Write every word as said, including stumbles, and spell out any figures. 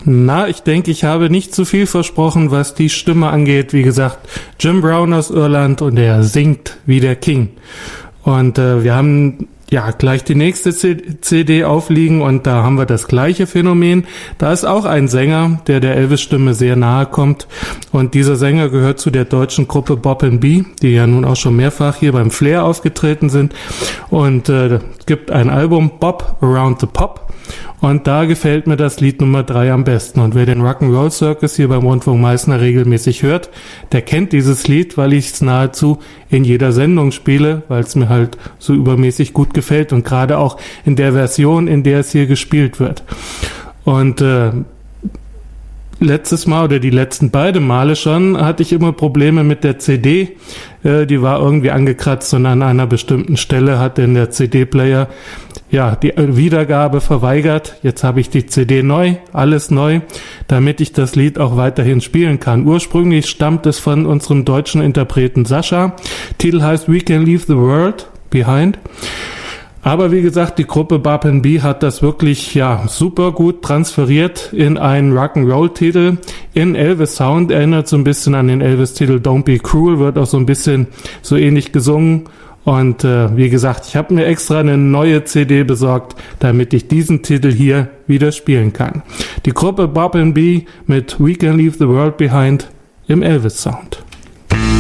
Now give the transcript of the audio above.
Na, ich denke, ich habe nicht zu viel versprochen, was die Stimme angeht. Wie gesagt, Jim Brown aus Irland und er singt wie der King. Und äh, wir haben ja gleich die nächste C D aufliegen und da haben wir das gleiche Phänomen. Da ist auch ein Sänger, der der Elvis-Stimme sehr nahe kommt. Und dieser Sänger gehört zu der deutschen Gruppe Bob and B, die ja nun auch schon mehrfach hier beim Flair aufgetreten sind. Und äh, es gibt ein Album, Bob Around the Pop. Und da gefällt mir das Lied Nummer drei am besten. Und wer den Rock'n'Roll Circus hier beim Rundfunk Meißner regelmäßig hört, der kennt dieses Lied, weil ich es nahezu in jeder Sendung spiele, weil es mir halt so übermäßig gut gefällt und gerade auch in der Version, in der es hier gespielt wird. Und äh, letztes Mal oder die letzten beiden Male schon hatte ich immer Probleme mit der C D. Äh, die war irgendwie angekratzt und an einer bestimmten Stelle hat denn der C D-Player ja die Wiedergabe verweigert. Jetzt habe ich die C D neu, alles neu, damit ich das Lied auch weiterhin spielen kann. Ursprünglich stammt es von unserem deutschen Interpreten Sascha. Titel heißt We Can Leave the World Behind. Aber wie gesagt, die Gruppe Bob and B hat das wirklich ja super gut transferiert in einen Rock'n'Roll-Titel. In Elvis-Sound erinnert so ein bisschen an den Elvis-Titel Don't Be Cruel, wird auch so ein bisschen so ähnlich gesungen. Und äh, wie gesagt, ich habe mir extra eine neue C D besorgt, damit ich diesen Titel hier wieder spielen kann. Die Gruppe Bob and B mit We Can Leave the World Behind im Elvis-Sound.